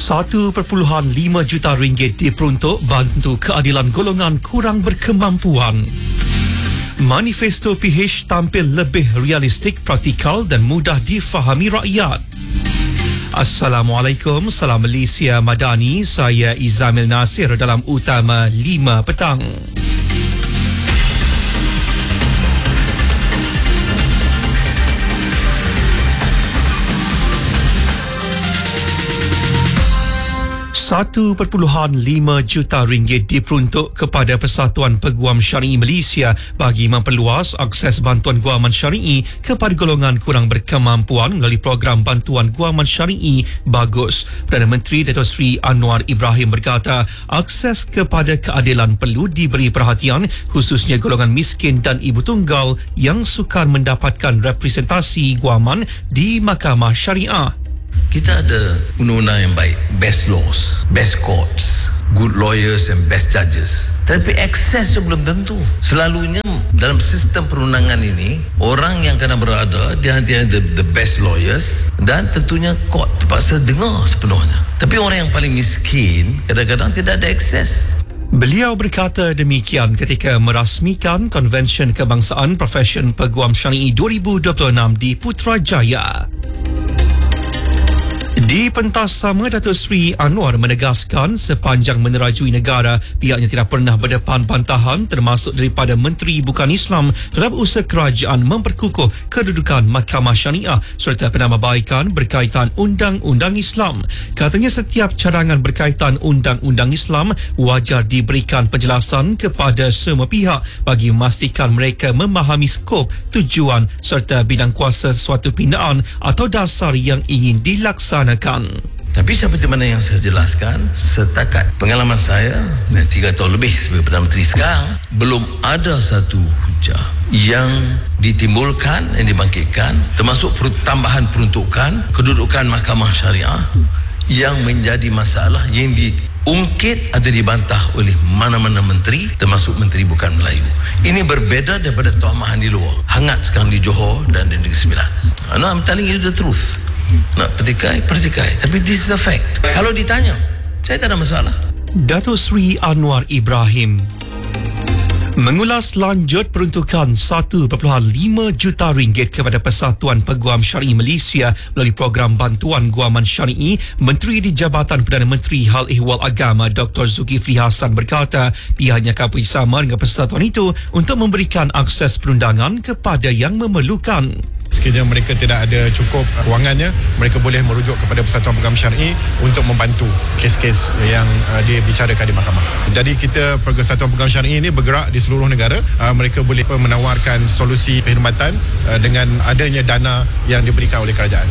1.5 juta ringgit diperuntuk bantu keadilan golongan kurang berkemampuan. Manifesto PH tampil lebih realistik, praktikal dan mudah difahami rakyat. Assalamualaikum, salam Malaysia Madani, saya Izamil Nasir dalam Utama 5 petang. RM1.5 juta diperuntuk kepada Persatuan Peguam Syar'i Malaysia bagi memperluas akses bantuan guaman syar'i kepada golongan kurang berkemampuan melalui program bantuan guaman syar'i Bagus. Perdana Menteri Datuk Seri Anwar Ibrahim berkata, akses kepada keadilan perlu diberi perhatian khususnya golongan miskin dan ibu tunggal yang sukar mendapatkan representasi guaman di Mahkamah Syariah. Kita ada undang-undang yang baik, best laws, best courts, good lawyers and best judges. Tapi akses tu belum tentu. Selalunya dalam sistem perundangan ini, orang yang kena berada, dia ada the best lawyers dan tentunya court terpaksa dengar sepenuhnya. Tapi orang yang paling miskin, kadang-kadang tidak ada akses. Beliau berkata demikian ketika merasmikan Konvensyen Kebangsaan Profession Peguam Syar'i 2026 di Putrajaya. Di pentas sama, Datuk Seri Anwar menegaskan sepanjang menerajui negara, pihaknya tidak pernah berdepan bantahan termasuk daripada Menteri Bukan Islam terhadap usaha kerajaan memperkukuh kedudukan Mahkamah Syariah serta penambahbaikan berkaitan Undang-Undang Islam. Katanya setiap cadangan berkaitan Undang-Undang Islam wajar diberikan penjelasan kepada semua pihak bagi memastikan mereka memahami skop, tujuan serta bidang kuasa sesuatu pindaan atau dasar yang ingin dilaksanakan. Tapi seperti mana yang saya jelaskan, setakat pengalaman saya 3 tahun lebih sebagai Perdana Menteri sekarang, belum ada satu hujah yang ditimbulkan, yang dibangkitkan, termasuk tambahan peruntukan kedudukan Mahkamah Syariah yang menjadi masalah yang diungkit atau dibantah oleh mana-mana menteri, termasuk Menteri Bukan Melayu. Ini berbeza daripada tuamahan di luar. Hangat sekarang di Johor dan di Negeri Sembilan. I'm telling you the truth. Nak pertikai. Tapi this is the fact. Kalau ditanya, saya tak ada masalah. Datuk Seri Anwar Ibrahim mengulas lanjut peruntukan RM1.5 juta kepada Persatuan Peguam Syar'i Malaysia melalui program bantuan guaman syar'i. Menteri di Jabatan Perdana Menteri Hal Ehwal Agama Dr. Zulkifli Hassan berkata pihaknya akan bersama dengan persatuan itu untuk memberikan akses perundangan kepada yang memerlukan. Sekiranya mereka tidak ada cukup kewangannya, mereka boleh merujuk kepada Persatuan Peguam Syar'i untuk membantu kes-kes yang dibicarakan di mahkamah. Jadi kita Persatuan Peguam Syar'i ini bergerak di seluruh negara. Mereka boleh menawarkan solusi perkhidmatan dengan adanya dana yang diberikan oleh kerajaan.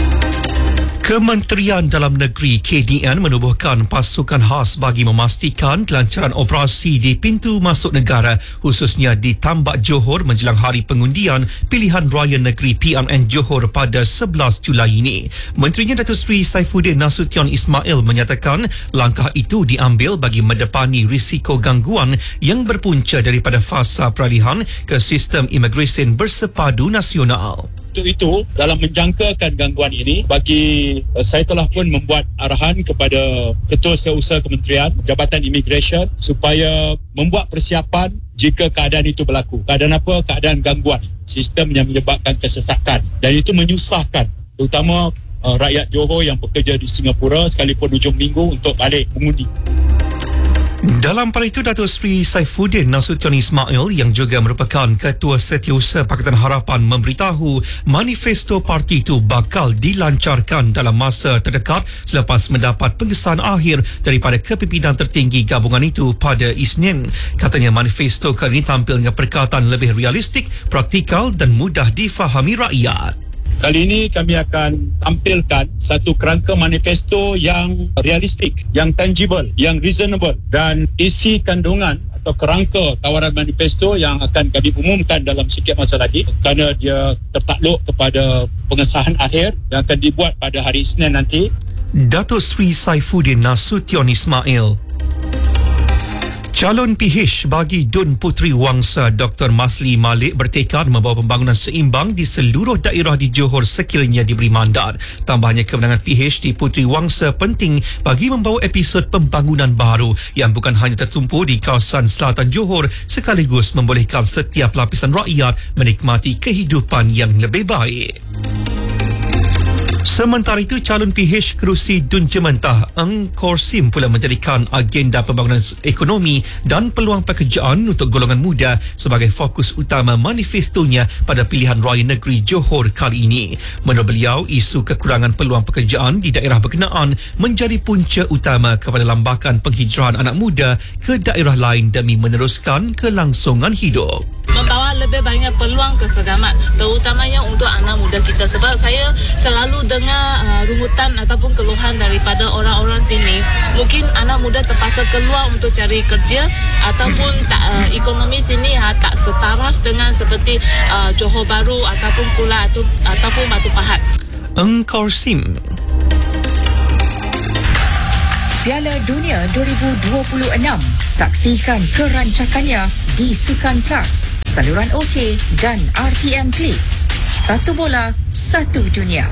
Kementerian Dalam Negeri KDN menubuhkan pasukan khas bagi memastikan kelancaran operasi di pintu masuk negara khususnya di Tambak Johor menjelang hari pengundian pilihan raya negeri PRN Johor pada 11 Julai ini. Menterinya Datuk Seri Saifuddin Nasution Ismail menyatakan langkah itu diambil bagi mendepani risiko gangguan yang berpunca daripada fasa peralihan ke sistem imigresen bersepadu nasional. Untuk itu, dalam menjangkakan gangguan ini, bagi saya telah pun membuat arahan kepada Ketua Setiausaha Kementerian Jabatan Imigresen supaya membuat persiapan jika keadaan itu berlaku. Keadaan apa? Keadaan gangguan sistem yang menyebabkan kesesakan, dan itu menyusahkan terutama rakyat Johor yang bekerja di Singapura sekalipun hujung minggu untuk balik mengundi. Dalam pada itu, Datuk Seri Saifuddin Nasution Ismail yang juga merupakan Ketua Setiausaha Pakatan Harapan memberitahu manifesto parti itu bakal dilancarkan dalam masa terdekat selepas mendapat pengesahan akhir daripada kepimpinan tertinggi gabungan itu pada Isnin. Katanya manifesto kali ini tampil dengan perkataan lebih realistik, praktikal dan mudah difahami rakyat. Kali ini kami akan tampilkan satu kerangka manifesto yang realistik, yang tangible, yang reasonable, dan isi kandungan atau kerangka tawaran manifesto yang akan kami umumkan dalam sikit masa lagi kerana dia tertakluk kepada pengesahan akhir yang akan dibuat pada hari Isnin nanti. Datuk Seri Saifuddin Nasution Ismail. Calon PH bagi Dun Puteri Wangsa Dr. Masli Malik bertekad membawa pembangunan seimbang di seluruh daerah di Johor sekiranya diberi mandat. Tambahnya, kemenangan PH di Puteri Wangsa penting bagi membawa episod pembangunan baru yang bukan hanya tertumpu di kawasan selatan Johor sekaligus membolehkan setiap lapisan rakyat menikmati kehidupan yang lebih baik. Sementara itu, calon PH kerusi Dun Jementah Eng Korsim pula menjadikan agenda pembangunan ekonomi dan peluang pekerjaan untuk golongan muda sebagai fokus utama manifestonya pada pilihan raya negeri Johor kali ini. Menurut beliau, isu kekurangan peluang pekerjaan di daerah berkenaan menjadi punca utama kepada lambakan penghijrahan anak muda ke daerah lain demi meneruskan kelangsungan hidup. Membawa lebih banyak peluang kesegamat, terutamanya untuk anak muda kita, sebab saya selalu dengar rungutan ataupun keluhan daripada orang-orang sini. Mungkin anak muda terpaksa keluar untuk cari kerja ataupun ekonomi sini tak setaras dengan seperti Johor Bahru ataupun Pulau ataupun Batu Pahat. Eng Korsim. Piala Dunia 2026. Saksikan kerancakannya di Sukan Plus, saluran OK dan RTM Klik. Satu bola, satu dunia.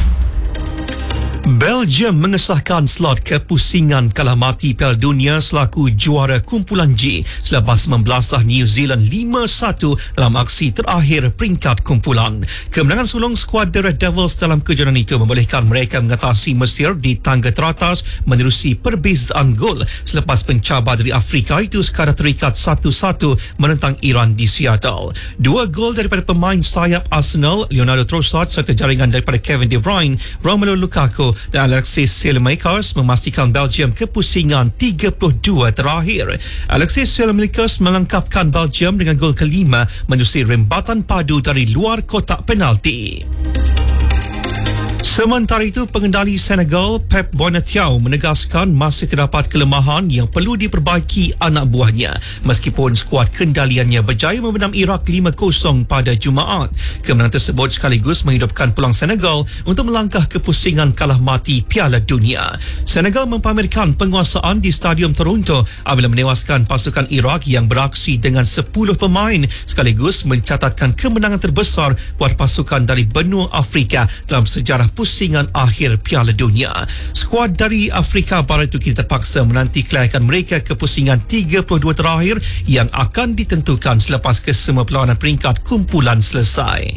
Belgium mengesahkan slot kepusingan kalah mati Piala Dunia selaku juara kumpulan G selepas membelasah New Zealand 5-1 dalam aksi terakhir peringkat kumpulan. Kemenangan sulung skuad The Red Devils dalam kejuaraan itu membolehkan mereka mengatasi Mesir di tangga teratas menerusi perbezaan gol selepas pencabar dari Afrika itu sekadar terikat 1-1 menentang Iran di Seattle. Dua gol daripada pemain sayap Arsenal, Leonardo Trossard, serta jaringan daripada Kevin De Bruyne, Romelu Lukaku dan Alexis Saelemaekers memastikan Belgium kepusingan 32 terakhir. Alexis Saelemaekers melengkapkan Belgium dengan gol kelima menerusi rembatan padu dari luar kotak penalti. Sementara itu, pengendali Senegal Pep Boinatiau menegaskan masih terdapat kelemahan yang perlu diperbaiki anak buahnya meskipun skuad kendaliannya berjaya membenam Iraq 5-0 pada Jumaat. Kemenangan tersebut sekaligus menghidupkan peluang Senegal untuk melangkah kepusingan kalah mati Piala Dunia. Senegal mempamerkan penguasaan di Stadium Toronto apabila menewaskan pasukan Iraq yang beraksi dengan 10 pemain sekaligus mencatatkan kemenangan terbesar buat pasukan dari benua Afrika dalam sejarah pusingan akhir Piala Dunia. Skuad dari Afrika Barat itu kini terpaksa menanti kelayakan mereka ke pusingan 32 terakhir yang akan ditentukan selepas kesemua perlawanan peringkat kumpulan selesai.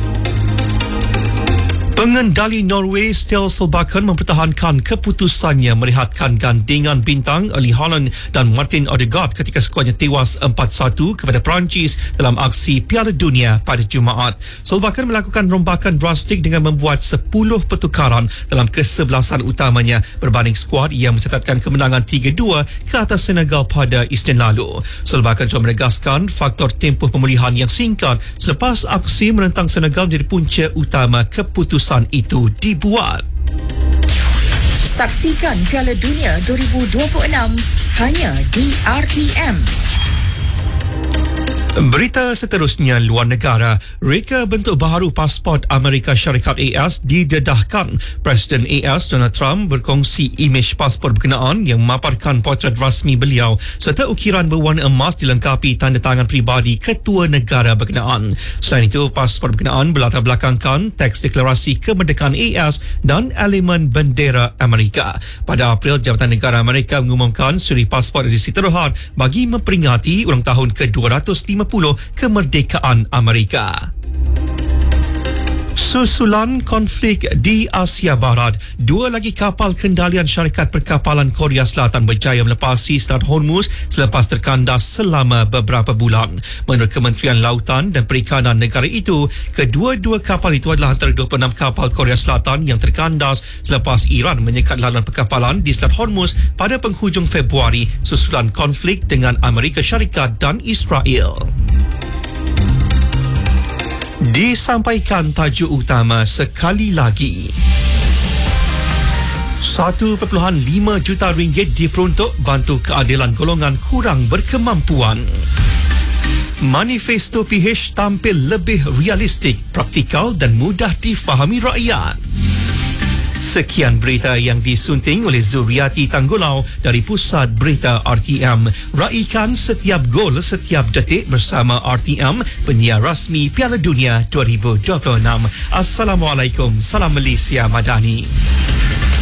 Pengendali Norway Ståle Solbakken mempertahankan keputusannya merehatkan gandingan bintang Erling Haaland dan Martin Odegaard ketika skuadnya tewas 4-1 kepada Perancis dalam aksi Piala Dunia pada Jumaat. Solbakken melakukan rombakan drastik dengan membuat 10 pertukaran dalam kesebelasan utamanya berbanding skuad yang mencatatkan kemenangan 3-2 ke atas Senegal pada Isnin lalu. Solbakken juga menegaskan faktor tempoh pemulihan yang singkat selepas aksi menentang Senegal menjadi punca utama keputusan itu dibuat. Saksikan Piala Dunia 2026 hanya di RTM. Berita seterusnya, luar negara. Reka bentuk baharu pasport Amerika Syarikat AS didedahkan. Presiden AS Donald Trump berkongsi imej pasport berkenaan yang memaparkan potret rasmi beliau serta ukiran berwarna emas dilengkapi tanda tangan peribadi ketua negara berkenaan. Selain itu, pasport berkenaan berlatar belakangkan teks deklarasi kemerdekaan AS dan elemen bendera Amerika. Pada April, Jabatan Negara Amerika mengumumkan suri pasport edisi terhad bagi memperingati ulang tahun ke-250 kemerdekaan Amerika. Susulan konflik di Asia Barat, dua lagi kapal kendalian syarikat perkapalan Korea Selatan berjaya melepasi Selat Hormuz selepas terkandas selama beberapa bulan. Menurut Kementerian Lautan dan Perikanan negara itu, kedua-dua kapal itu adalah antara 26 kapal Korea Selatan yang terkandas selepas Iran menyekat laluan perkapalan di Selat Hormuz pada penghujung Februari susulan konflik dengan Amerika Syarikat dan Israel. Disampaikan tajuk utama sekali lagi. 1.5 juta ringgit diperuntuk bantu keadilan golongan kurang berkemampuan. Manifesto PH tampil lebih realistik, praktikal dan mudah difahami rakyat. Sekian berita yang disunting oleh Zuriati Tanggulau dari Pusat Berita RTM. Raikan setiap gol setiap detik bersama RTM, penyiar rasmi Piala Dunia 2026. Assalamualaikum. Salam Malaysia Madani.